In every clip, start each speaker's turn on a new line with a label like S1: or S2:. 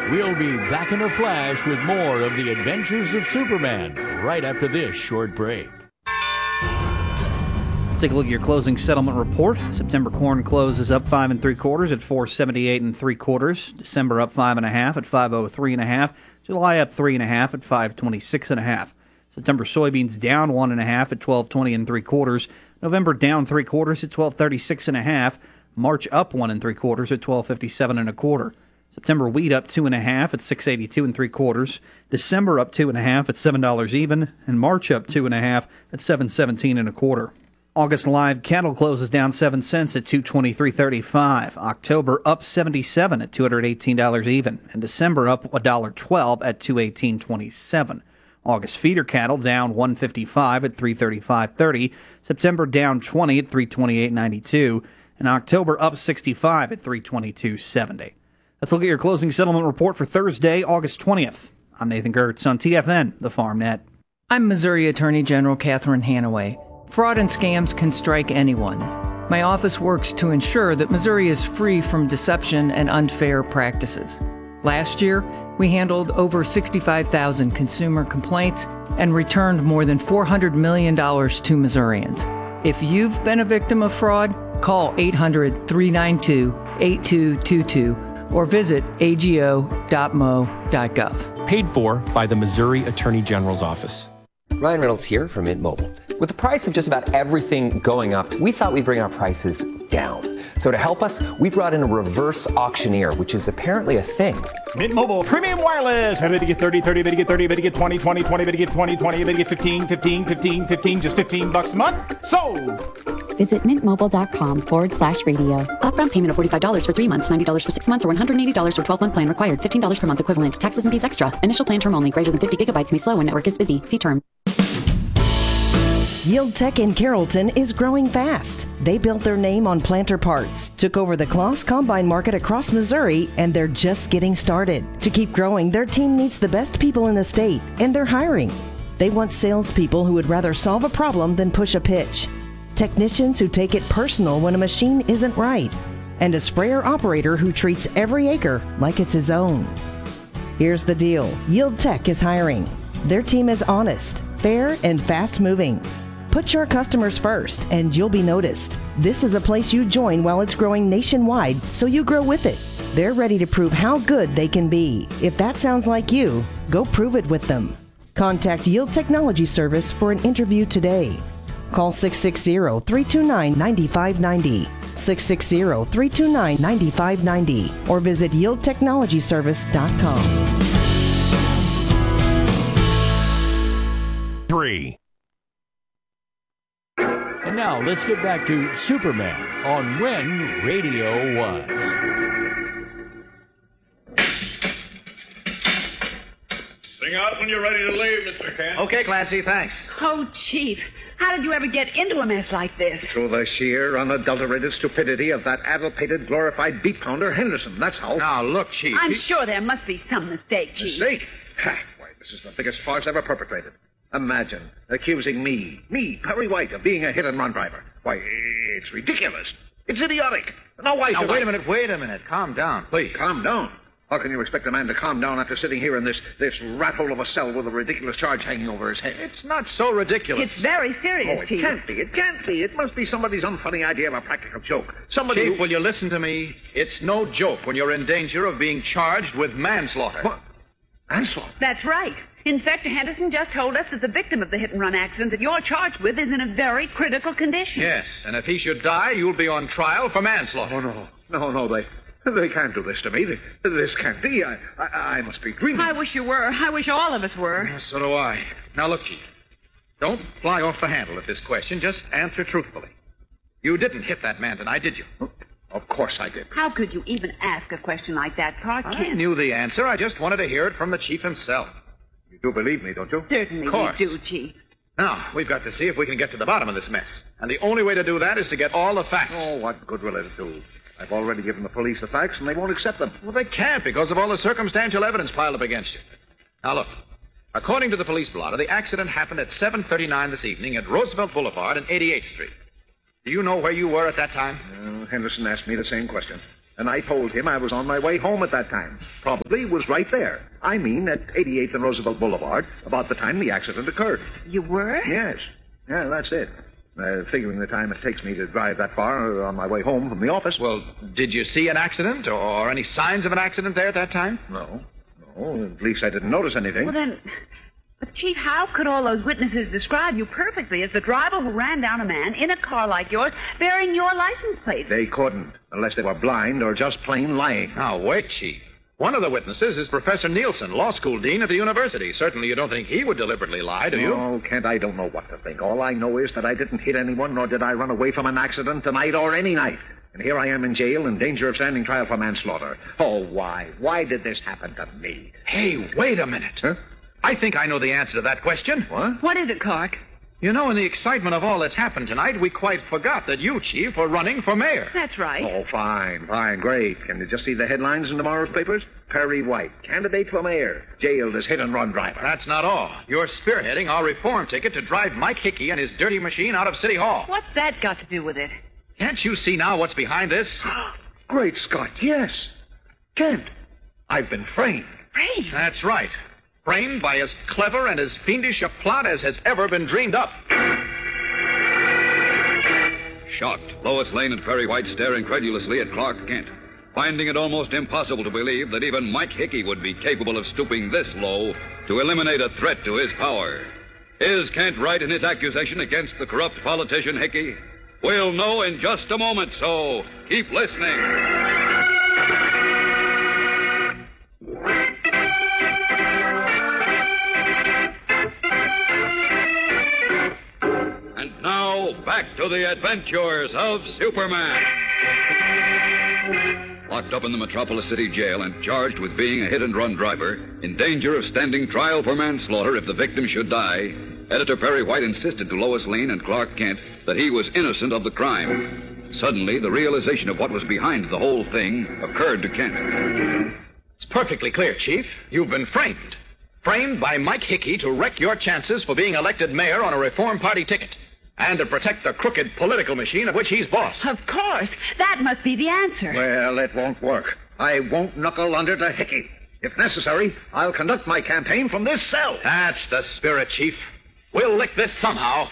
S1: We'll be back in a flash with more of the adventures of Superman right after this short break.
S2: Let's take a look at your closing settlement report. September corn closes up 5 3/4 at $4.78 3/4. December up 5.5 at $5.03 1/2. July up 3.5 at $5.26 1/2. September soybeans down 1.5 at $12.20 3/4. November down 3/4 at $12.36 1/2. March up 1 3/4 at $12.57 1/4. September wheat up 2.5 at $6.82 3/4. December up 2.5 at $7 even, and March up 2.5 at $7.17 1/4. August live cattle closes down 7 cents at $223.35. October up 77 at $218 even, and December up $1.12 at $218.27. August feeder cattle down 155 at $335.30. September down 20 at $328.92, and October up 65 at $322.70. Let's look at your closing settlement report for Thursday, August 20th. I'm Nathan Gertz on TFN, the FarmNet.
S3: I'm Missouri Attorney General Catherine Hanaway. Fraud and scams can strike anyone. My office works to ensure that Missouri is free from deception and unfair practices. Last year, we handled over 65,000 consumer complaints and returned more than $400 million to Missourians. If you've been a victim of fraud, call 800-392-8222 or visit ago.mo.gov.
S4: Paid for by the Missouri Attorney General's Office.
S5: Ryan Reynolds here from Mint Mobile. With the price of just about everything going up, we thought we'd bring our prices down. So to help us, we brought in a reverse auctioneer, which is apparently a thing.
S6: Mint Mobile Premium Wireless. How to get 30, 30, to get 30, to get 20, 20, 20, to get 20, 20, to get 15, 15, 15, 15, just $15 a month? Sold!
S7: Visit mintmobile.com/radio. Upfront payment of $45 for 3 months, $90 for 6 months, or $180 for 12-month plan required. $15 per month equivalent. Taxes and fees extra. Initial plan term only. Greater than 50 gigabytes may slow when network is busy. See term.
S8: Yield Tech in Carrollton is growing fast. They built their name on planter parts, took over the Kloss Combine market across Missouri, and they're just getting started. To keep growing, their team needs the best people in the state, and they're hiring. They want salespeople who would rather solve a problem than push a pitch. Technicians who take it personal when a machine isn't right, and a sprayer operator who treats every acre like it's his own. Here's the deal. Yield Tech is hiring. Their team is honest, fair, and fast-moving. Put your customers first, and you'll be noticed. This is a place you join while it's growing nationwide, so you grow with it. They're ready to prove how good they can be. If that sounds like you, go prove it with them. Contact Yield Technology Service for an interview today. Call 660-329-9590, 660-329-9590, or visit yieldtechnologyservice.com.
S4: 3.
S1: And now let's get back to Superman on When Radio Was.
S9: Sing out when you're ready to leave, Mr. Kent.
S10: Okay, Clancy, thanks.
S11: Oh, Chief, how did you ever get into a mess like this?
S10: Through the sheer, unadulterated stupidity of that addle-pated, glorified beef pounder, Henderson, that's how. Now, look, Chief.
S11: I'm sure there must be some mistake, Chief.
S10: Mistake? Ha, why, this is the biggest farce ever perpetrated. Imagine accusing me, Perry White, of being a hit-and-run driver. Why, it's ridiculous. It's idiotic. Now, why should
S12: wait a minute. Calm down, please.
S10: Calm down? How can you expect a man to calm down after sitting here in this rat hole of a cell with a ridiculous charge hanging over his head?
S12: It's not so ridiculous.
S11: It's very serious,
S10: it
S11: Chief.
S10: Can't be. It can't be. It must be somebody's unfunny idea of a practical joke. Somebody
S12: Chief, will you listen to me? It's no joke when you're in danger of being charged with manslaughter.
S10: What? Manslaughter?
S11: That's right. Inspector Henderson just told us that the victim of the hit-and-run accident that you're charged with is in a very critical condition.
S12: Yes, and if he should die, you'll be on trial for manslaughter.
S10: Oh, no, they can't do this to me. This can't be. I must be dreaming.
S11: I wish you were. I wish all of us were.
S12: So do I. Now, look, Chief. Don't fly off the handle at this question. Just answer truthfully. You didn't hit that man tonight, did you?
S10: Of course I did.
S11: How could you even ask a question like that, Clark Kent?
S12: I knew the answer. I just wanted to hear it from the Chief himself.
S10: You do believe me, don't you?
S11: Certainly we do, Chief.
S12: Now, we've got to see if we can get to the bottom of this mess. And the only way to do that is to get all the facts.
S10: Oh, what good will it do? I've already given the police the facts, and they won't accept them.
S12: Well, they can't because of all the circumstantial evidence piled up against you. Now, look. According to the police blotter, the accident happened at 7:39 this evening at Roosevelt Boulevard and 88th Street. Do you know where you were at that time?
S10: Henderson asked me the same question. And I told him I was on my way home at that time. Probably was right there. I mean, at 88th and Roosevelt Boulevard, about the time the accident occurred.
S11: You were?
S10: Yes. Yeah, that's it. Figuring the time it takes me to drive that far on my way home from the office.
S12: Well, did you see an accident or any signs of an accident there at that time?
S10: No. At least I didn't notice anything.
S11: Well, then... But, Chief, how could all those witnesses describe you perfectly as the driver who ran down a man in a car like yours bearing your license plate?
S10: They couldn't, unless they were blind or just plain lying.
S12: Now, wait, Chief. One of the witnesses is Professor Nielsen, law school dean at the university. Certainly you don't think he would deliberately lie, do you?
S10: Oh, Kent, I don't know what to think. All I know is that I didn't hit anyone, nor did I run away from an accident tonight or any night. And here I am in jail in danger of standing trial for manslaughter. Oh, why? Why did this happen to me?
S12: Hey, wait a minute.
S10: Huh?
S12: I think I know the answer to that question.
S10: What?
S11: What is it, Clark?
S12: You know, in the excitement of all that's happened tonight, we quite forgot that you, Chief, were running for mayor.
S11: That's right.
S10: Oh, fine, great. Can you just see the headlines in tomorrow's papers? Perry White, candidate for mayor, jailed as hit-and-run driver.
S12: That's not all. You're spearheading our reform ticket to drive Mike Hickey and his dirty machine out of City Hall.
S11: What's that got to do with it?
S12: Can't you see now what's behind this?
S10: Great Scott, yes. Kent, I've been framed.
S11: Framed?
S12: That's right. Framed by as clever and as fiendish a plot as has ever been dreamed up.
S13: Shocked, Lois Lane and Perry White stare incredulously at Clark Kent, finding it almost impossible to believe that even Mike Hickey would be capable of stooping this low to eliminate a threat to his power. Is Kent right in his accusation against the corrupt politician Hickey? We'll know in just a moment, so keep listening. Now, back to the adventures of Superman. Locked up in the Metropolis City Jail and charged with being a hit-and-run driver, in danger of standing trial for manslaughter if the victim should die, Editor Perry White insisted to Lois Lane and Clark Kent that he was innocent of the crime. Suddenly, the realization of what was behind the whole thing occurred to Kent.
S12: It's perfectly clear, Chief. You've been framed. Framed by Mike Hickey to wreck your chances for being elected mayor on a Reform Party ticket. And to protect the crooked political machine of which he's boss.
S11: Of course. That must be the answer.
S10: Well, it won't work. I won't knuckle under to Hickey. If necessary, I'll conduct my campaign from this cell.
S12: That's the spirit, Chief. We'll lick this somehow.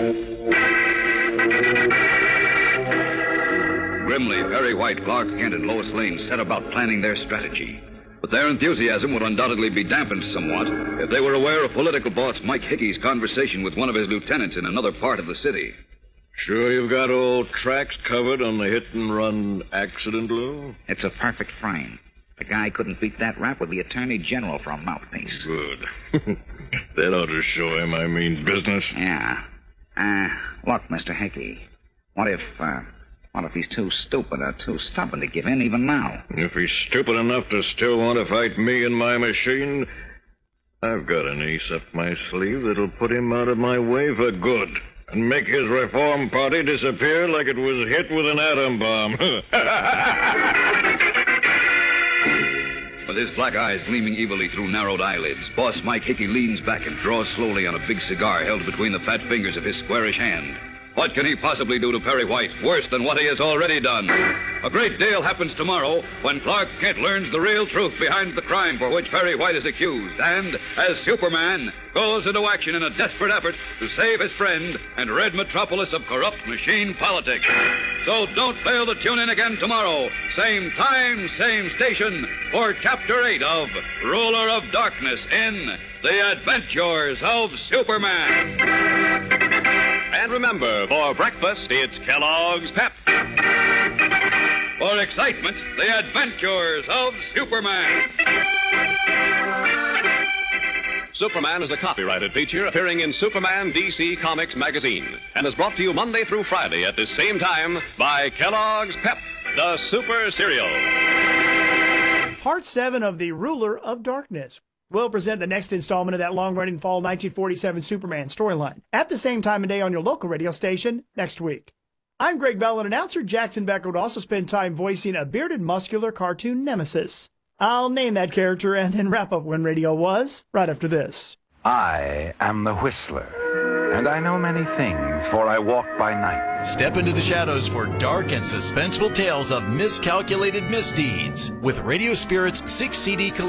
S13: Grimly, Perry White, Clark Kent, and Lois Lane set about planning their strategy. But their enthusiasm would undoubtedly be dampened somewhat if they were aware of political boss Mike Hickey's conversation with one of his lieutenants in another part of the city.
S14: Sure you've got all tracks covered on the hit-and-run accident, Lou?
S15: It's a perfect frame. The guy couldn't beat that rap with the Attorney General for a mouthpiece.
S14: Good. That ought to show him I mean business.
S15: Yeah. Look, Mr. Hickey, what if he's too stupid or too stubborn to give in even now?
S14: If he's stupid enough to still want to fight me and my machine, I've got an ace up my sleeve that'll put him out of my way for good and make his Reform Party disappear like it was hit with an atom bomb.
S13: With his black eyes gleaming evilly through narrowed eyelids, Boss Mike Hickey leans back and draws slowly on a big cigar held between the fat fingers of his squarish hand. What can he possibly do to Perry White worse than what he has already done? A great deal happens tomorrow when Clark Kent learns the real truth behind the crime for which Perry White is accused and, as Superman, goes into action in a desperate effort to save his friend and rid Metropolis of corrupt machine politics. So don't fail to tune in again tomorrow, same time, same station, for Chapter 8 of Ruler of Darkness in The Adventures of Superman.
S16: And remember, for breakfast, it's Kellogg's Pep.
S13: For excitement, The Adventures of Superman.
S16: Superman is a copyrighted feature appearing in Superman DC Comics magazine and is brought to you Monday through Friday at this same time by Kellogg's Pep, the Super Cereal.
S17: Part 7 of The Ruler of Darkness. We'll present the next installment of that long-running fall 1947 Superman storyline at the same time of day on your local radio station next week. I'm Greg Bell, and announcer Jackson Becker would also spend time voicing a bearded, muscular cartoon nemesis. I'll name that character and then wrap up When Radio Was right after this.
S18: I am the Whistler. And I know many things, for I walk by night.
S19: Step into the shadows for dark and suspenseful tales of miscalculated misdeeds with Radio Spirit's 6 CD collection.